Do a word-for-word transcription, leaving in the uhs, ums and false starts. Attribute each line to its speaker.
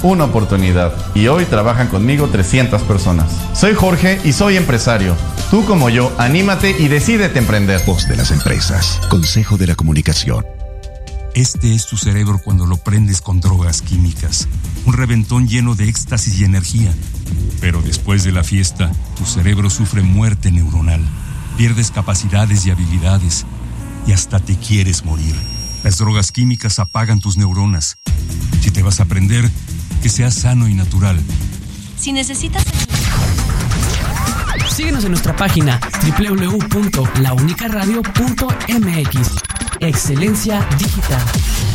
Speaker 1: una oportunidad. Y hoy trabajan conmigo trescientas personas. Soy Jorge y soy empresario. Tú como yo, anímate y decídete emprender.
Speaker 2: Voz de las empresas. Consejo de la Comunicación.
Speaker 3: Este es tu cerebro cuando lo prendes con drogas químicas. Un reventón lleno de éxtasis y energía. Pero después de la fiesta, tu cerebro sufre muerte neuronal. Pierdes capacidades y habilidades. Y hasta te quieres morir. Las drogas químicas apagan tus neuronas. Si te vas a prender, que sea sano y natural.
Speaker 4: Si necesitas...
Speaker 5: Síguenos en nuestra página doble u doble u doble u punto la única radio punto m x. Excelencia digital.